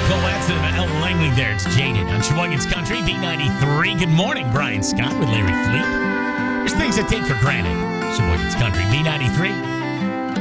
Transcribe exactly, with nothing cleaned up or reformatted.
Colette and Ellen Langley there. It's Jaded on Sheboygan's Country, B ninety-three. Good morning, Brian Scott with Larry Fleet. There's things I take for granted. Sheboygan's Country, B ninety-three.